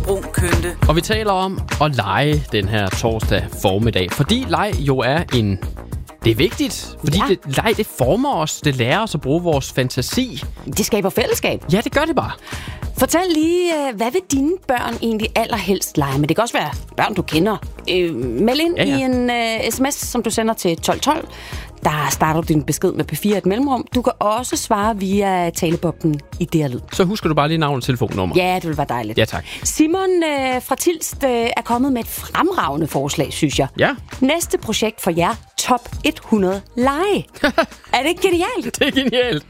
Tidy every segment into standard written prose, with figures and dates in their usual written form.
brun kønte. Og vi taler om at lege den her torsdag formiddag, fordi leg jo er det er vigtigt, fordi leg, det former os, det lærer os at bruge vores fantasi. Det skaber fællesskab. Ja, det gør det bare. Fortæl lige, hvad vil dine børn egentlig allerhelst lege med? Det kan også være børn, du kender. Meld ind i en sms, som du sender til 1212. Der starter du din besked med P4 et mellemrum. Du kan også svare via talebobben i DR Lyd. Så husker du bare lige navn og telefonnummer. Ja, det vil være dejligt. Ja, tak. Simon fra Tilst er kommet med et fremragende forslag, synes jeg. Ja. Næste projekt for jer, top 100 lege. Er det ikke genialt? Det er genialt.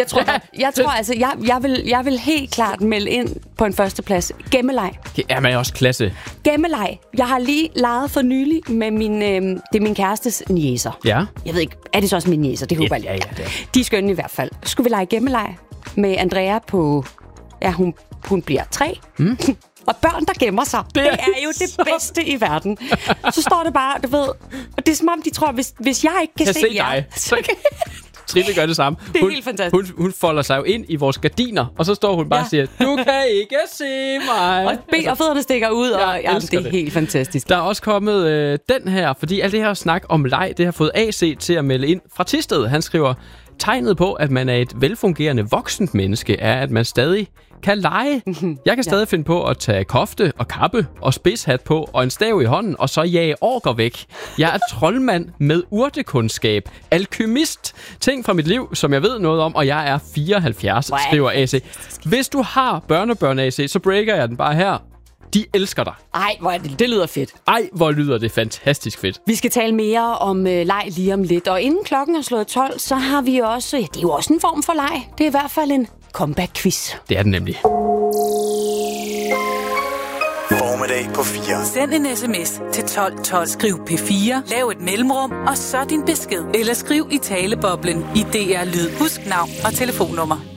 Jeg vil helt klart melde ind på en førsteplads. Gemmeleg. Det er man også klasse. Gemmeleg. Jeg har lige leget for nylig med min kærestes niecer. Ja. Jeg ved ikke, er det så også mine niecer? Det håber jeg. Ja. De er skønne i hvert fald. Skulle vi lege gemmeleg med Andrea på... Ja, hun bliver 3. Og børn, der gemmer sig. Det er jo det bedste i verden. Så står det bare, du ved... Og det er som om, de tror, hvis jeg ikke kan se jer... dig, så Trille gør det samme. Det er helt fantastisk. Hun folder sig jo ind i vores gardiner, og så står hun bare og siger, du kan ikke se mig. Og fødderne stikker ud, og det er helt fantastisk. Der er også kommet den her, fordi alt det her snak om leg, det har fået AC til at melde ind fra Thisted. Han skriver, tegnet på, at man er et velfungerende voksent menneske, er, at man stadig kan lege. Jeg kan stadig finde på at tage kofte og kappe og spidshat på og en stav i hånden, og så jage orker væk. Jeg er troldmand med urtekundskab, alkymist, ting fra mit liv, som jeg ved noget om, og jeg er 74, skriver AC. Hvis du har børnebørn, AC, så breaker jeg den bare her. De elsker dig. Ej, det lyder fedt. Ej, hvor lyder det fantastisk fedt. Vi skal tale mere om leg lige om lidt, og inden klokken er slået 12, så har vi også, det er jo også en form for leg. Det er i hvert fald en comeback-quiz. Det er den nemlig. Formiddag på 4. Send en sms til 1212. Skriv P4, lav et mellemrum, og så din besked. Eller skriv i taleboblen i DR Lyd. Husk navn og telefonnummer.